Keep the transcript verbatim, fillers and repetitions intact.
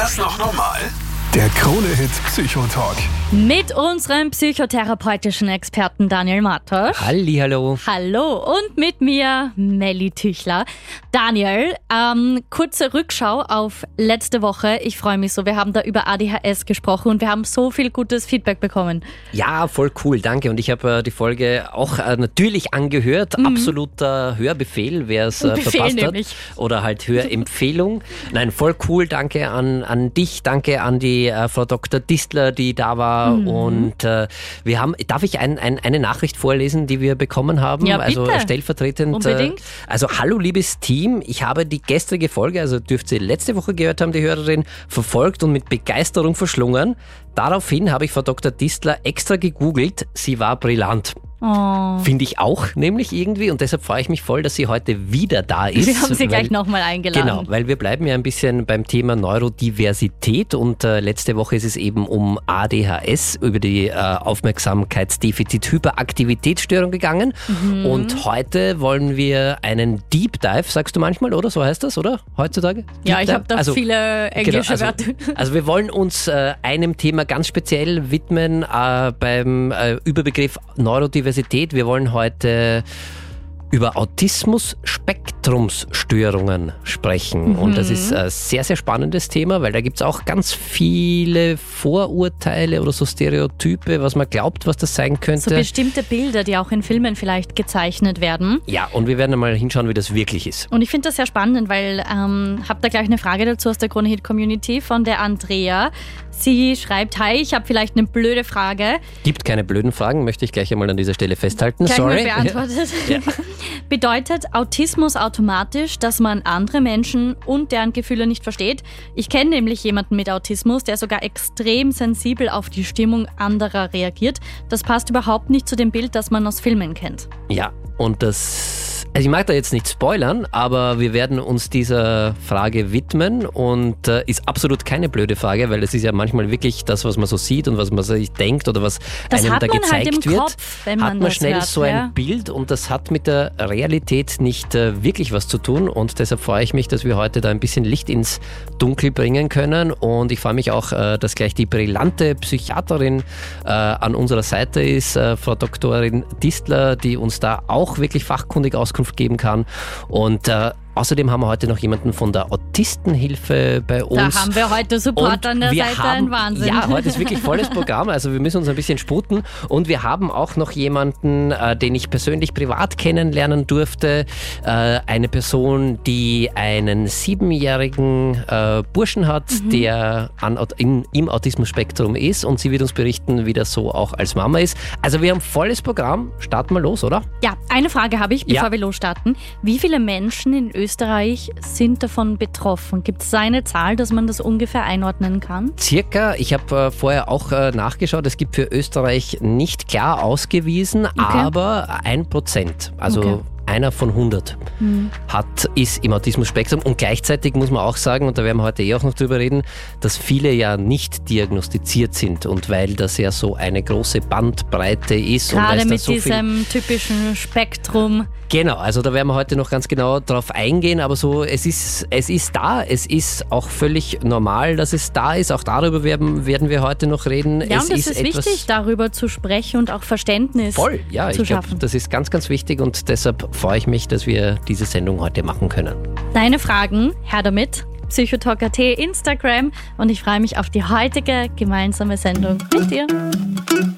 das noch normal? Der Krone-Hit Psychotalk. Mit unserem psychotherapeutischen Experten Daniel Martosch. Hallihallo. Hallo. Und mit mir Melli Tüchler. Daniel, ähm, kurze Rückschau auf letzte Woche. Ich freue mich so. Wir haben da über A D H S gesprochen und wir haben so viel gutes Feedback bekommen. Ja, voll cool, danke. Und ich habe äh, die Folge auch äh, natürlich angehört. Mhm. Absoluter Hörbefehl, wer es äh, verpasst nämlich. hat. Oder halt Hörempfehlung. Nein, voll cool. Danke an, an dich, danke an die äh, Frau Doktor Distler, die da war. Mhm. Und äh, wir haben, darf ich ein, ein, eine Nachricht vorlesen, die wir bekommen haben? Ja, bitte. Also stellvertretend. Unbedingt. Äh, also hallo liebes Team, ich habe die gestrige Folge, also dürft ihr letzte Woche gehört haben, die Hörerin, verfolgt und mit Begeisterung verschlungen. Daraufhin habe ich Frau Doktor Distler extra gegoogelt, sie war brillant. Oh. Finde ich auch, nämlich irgendwie, und deshalb freue ich mich voll, dass sie heute wieder da ist. Wir haben sie weil, gleich nochmal eingeladen. Genau, weil wir bleiben ja ein bisschen beim Thema Neurodiversität und äh, letzte Woche ist es eben um A D H S, über die äh, Aufmerksamkeitsdefizit-Hyperaktivitätsstörung gegangen mhm. und heute wollen wir einen Deep Dive, sagst du manchmal, oder? So heißt das, oder? Heutzutage? Deep ja, ich Dive? habe da also, viele englische genau, also, Wörter. Also wir wollen uns äh, einem Thema ganz speziell widmen äh, beim äh, Überbegriff Neurodiversität. Wir wollen heute über Autismus-Spektrumsstörungen sprechen. Mhm. Und das ist ein sehr, sehr spannendes Thema, weil da gibt es auch ganz viele Vorurteile oder so Stereotype, was man glaubt, was das sein könnte. So bestimmte Bilder, die auch in Filmen vielleicht gezeichnet werden. Ja, und wir werden mal hinschauen, wie das wirklich ist. Und ich finde das sehr spannend, weil ähm, habe da gleich eine Frage dazu aus der Krone-Hit-Community von der Andrea. Sie schreibt, hi, ich habe vielleicht eine blöde Frage. Gibt keine blöden Fragen, möchte ich gleich einmal an dieser Stelle festhalten. Gleich Sorry. mal beantwortet. Ja. Bedeutet Autismus automatisch, dass man andere Menschen und deren Gefühle nicht versteht? Ich kenne nämlich jemanden mit Autismus, der sogar extrem sensibel auf die Stimmung anderer reagiert. Das passt überhaupt nicht zu dem Bild, das man aus Filmen kennt. Ja, und das... Also ich mag da jetzt nicht spoilern, aber wir werden uns dieser Frage widmen und äh, ist absolut keine blöde Frage, weil es ist ja manchmal wirklich das, was man so sieht und was man sich denkt oder was das einem hat da man gezeigt halt im wird, Kopf, wenn man hat man das schnell hört, so ja. ein Bild und das hat mit der Realität nicht äh, wirklich was zu tun und deshalb freue ich mich, dass wir heute da ein bisschen Licht ins Dunkel bringen können und ich freue mich auch, äh, dass gleich die brillante Psychiaterin äh, an unserer Seite ist, äh, Frau Doktorin Distler, die uns da auch wirklich fachkundig Auskunft geben kann. Und äh, außerdem haben wir heute noch jemanden von der Autistenhilfe bei uns. Da haben wir heute Support und an der wir Seite, haben, ein Wahnsinn. Ja, heute ist wirklich volles Programm, also wir müssen uns ein bisschen sputen. Und wir haben auch noch jemanden, äh, den ich persönlich privat kennenlernen durfte. Äh, eine Person, die einen siebenjährigen äh, Burschen hat, mhm. der an, in, im Autismus-Spektrum ist und sie wird uns berichten, wie das so auch als Mama ist. Also wir haben volles Programm. Starten wir los, oder? Ja, eine Frage habe ich, bevor Ja. wir losstarten. Wie viele Menschen in Österreich sind davon betroffen? Gibt es eine Zahl, dass man das ungefähr einordnen kann? Circa, ich habe äh, vorher auch äh, nachgeschaut, es gibt für Österreich nicht klar ausgewiesen, Okay. aber ein Prozent, also Okay. einer von hundert Hm. hat, ist im Autismus-Spektrum und gleichzeitig muss man auch sagen, und da werden wir heute eh auch noch drüber reden, dass viele ja nicht diagnostiziert sind und weil das ja so eine große Bandbreite ist. und weil Gerade es da mit so viel diesem typischen Spektrum. Genau, also da werden wir heute noch ganz genau drauf eingehen, aber so, es ist, es ist da, es ist auch völlig normal, dass es da ist, auch darüber werden, werden wir heute noch reden. Ja, es und es ist, ist etwas wichtig, darüber zu sprechen und auch Verständnis voll, ja, zu ich glaube, schaffen. das ist ganz, ganz wichtig und deshalb freue ich mich, dass wir diese Sendung heute machen können. Deine Fragen, her damit. Psychotalk Punkt at, Instagram und ich freue mich auf die heutige gemeinsame Sendung mit dir.